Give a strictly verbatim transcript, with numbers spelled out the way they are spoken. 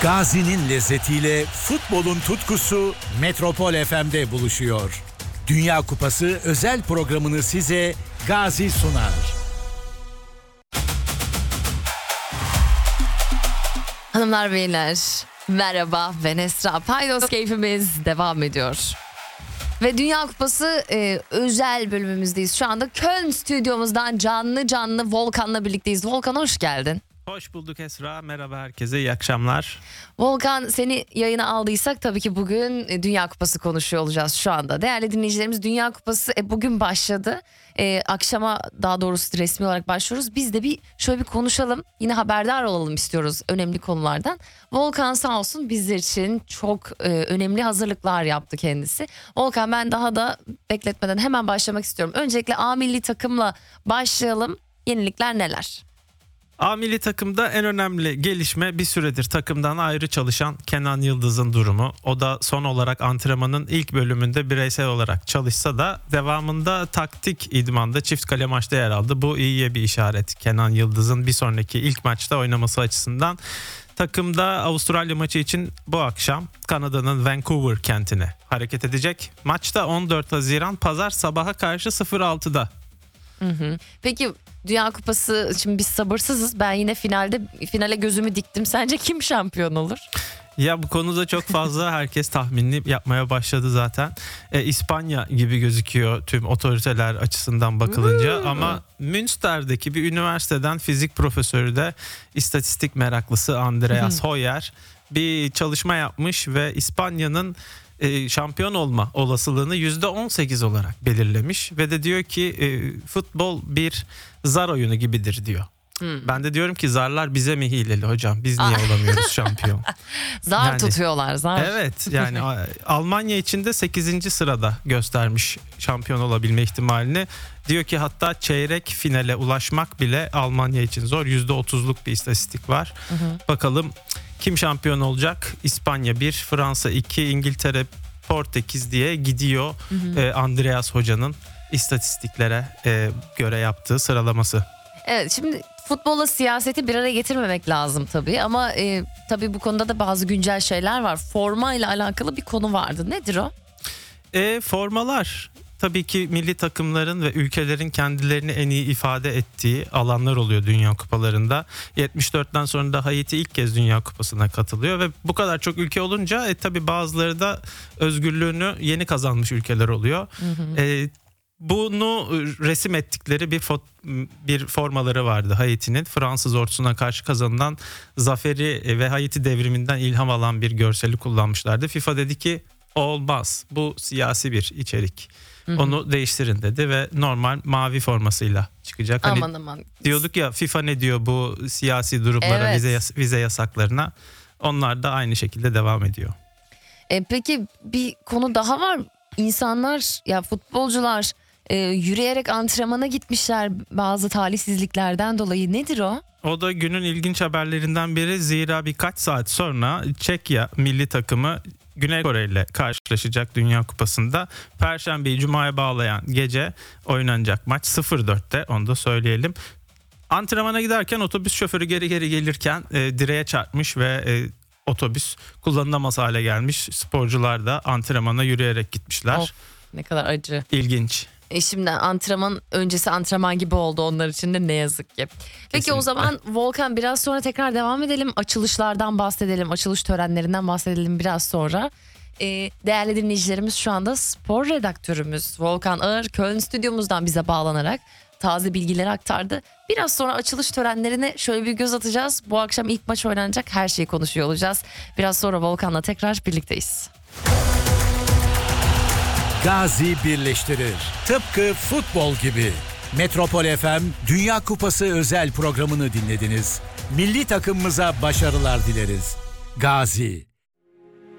Gazi'nin lezzetiyle futbolun tutkusu Metropol F M'de buluşuyor. Dünya Kupası özel programını size Gazi sunar. Hanımlar beyler, merhaba, ben Esra. Paydos keyfimiz devam ediyor. Ve Dünya Kupası e, özel bölümümüzdeyiz. Şu anda Köln stüdyomuzdan canlı canlı Volkan'la birlikteyiz. Volkan, hoş geldin. Hoş bulduk Esra. Merhaba herkese. İyi akşamlar. Volkan, seni yayına aldıysak tabii ki bugün Dünya Kupası konuşuyor olacağız şu anda. Değerli dinleyicilerimiz, Dünya Kupası e, bugün başladı. E, akşama daha doğrusu resmi olarak başlıyoruz. Biz de bir şöyle bir konuşalım. Yine haberdar olalım istiyoruz önemli konulardan. Volkan sağ olsun bizler için çok e, önemli hazırlıklar yaptı kendisi. Volkan, ben daha da bekletmeden hemen başlamak istiyorum. Öncelikle A milli takımla başlayalım. Yenilikler neler? A milli takımda en önemli gelişme bir süredir takımdan ayrı çalışan Kenan Yıldız'ın durumu. O da son olarak antrenmanın ilk bölümünde bireysel olarak çalışsa da devamında taktik idmanda çift kale maçta yer aldı. Bu iyiye bir işaret. Kenan Yıldız'ın bir sonraki ilk maçta oynaması açısından. Takımda Avustralya maçı için bu akşam Kanada'nın Vancouver kentine hareket edecek. Maçta on dört Haziran Pazar sabaha karşı sıfır altıda. Hı hı. Peki Dünya Kupası, şimdi biz sabırsızız. Ben yine finalde finale gözümü diktim. Sence kim şampiyon olur? Ya bu konuda çok fazla herkes tahminini yapmaya başladı zaten. E, İspanya gibi gözüküyor tüm otoriteler açısından bakılınca. Hmm. Ama Münster'deki bir üniversiteden fizik profesörü de istatistik meraklısı Andreas hmm. Hoyer bir çalışma yapmış ve İspanya'nın E, şampiyon olma olasılığını yüzde on sekiz olarak belirlemiş ve de diyor ki e, futbol bir zar oyunu gibidir diyor. Hmm. Ben de diyorum ki zarlar bize mi hileli hocam? Biz niye olamıyoruz şampiyon? Zar yani, tutuyorlar zar. Evet, yani Almanya için de sekizinci sırada göstermiş şampiyon olabilme ihtimalini. Diyor ki hatta çeyrek finale ulaşmak bile Almanya için zor. yüzde otuzluk bir istatistik var. Hı hı. Bakalım kim şampiyon olacak? İspanya bir, Fransa iki, İngiltere, Portekiz diye gidiyor. Hı hı. Ee, Andreas Hoca'nın istatistiklere e, göre yaptığı sıralaması. Evet, şimdi futbolla siyaseti bir araya getirmemek lazım tabii ama e, tabii bu konuda da bazı güncel şeyler var. Forma ile alakalı bir konu vardı. Nedir o? E, formalar. Tabii ki milli takımların ve ülkelerin kendilerini en iyi ifade ettiği alanlar oluyor Dünya Kupalarında. yetmiş dörtten sonra da Haiti ilk kez Dünya Kupası'na katılıyor ve bu kadar çok ülke olunca e, tabii bazıları da özgürlüğünü yeni kazanmış ülkeler oluyor. Hı hı. E, bunu resim ettikleri bir fot- bir formaları vardı Haiti'nin. Fransız ordusuna karşı kazanılan zaferi ve Haiti devriminden ilham alan bir görseli kullanmışlardı. FIFA dedi ki olmaz, bu siyasi bir içerik. Hı-hı. Onu değiştirin dedi ve normal mavi formasıyla çıkacak. Aman hani aman. Diyorduk ya FIFA ne diyor bu siyasi durumlara, evet. vize, yas- vize yasaklarına. Onlar da aynı şekilde devam ediyor. E, peki bir konu daha var. İnsanlar, ya futbolcular e, yürüyerek antrenmana gitmişler bazı talihsizliklerden dolayı. Nedir o? O da günün ilginç haberlerinden biri. Zira birkaç saat sonra Çekya milli takımı Güney Kore ile karşılaşacak Dünya Kupası'nda. Perşembeyi Cuma'ya bağlayan gece oynanacak maç sıfır dörtte, onu da söyleyelim. Antrenmana giderken otobüs şoförü geri geri gelirken e, direğe çarpmış ve e, otobüs kullanılamaz hale gelmiş. Sporcular da antrenmana yürüyerek gitmişler. Of, ne kadar acı. İlginç. E şimdi antrenman öncesi antrenman gibi oldu onlar için de, ne yazık ki. Peki kesinlikle. O zaman Volkan, biraz sonra tekrar devam edelim. Açılışlardan bahsedelim. Açılış törenlerinden bahsedelim biraz sonra. E, değerli dinleyicilerimiz, şu anda spor redaktörümüz Volkan Ağır Köln stüdyomuzdan bize bağlanarak taze bilgileri aktardı. Biraz sonra açılış törenlerine şöyle bir göz atacağız. Bu akşam ilk maç oynanacak, her şeyi konuşuyor olacağız. Biraz sonra Volkan'la tekrar birlikteyiz. Gazi birleştirir. Tıpkı futbol gibi. Metropol F M Dünya Kupası özel programını dinlediniz. Milli takımımıza başarılar dileriz. Gazi.